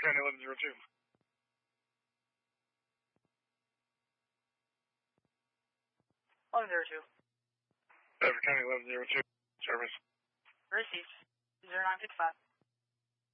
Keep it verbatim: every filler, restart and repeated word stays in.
County eleven zero two. eleven zero two. Beaver County eleven zero two. Service. Received. zero nine six five.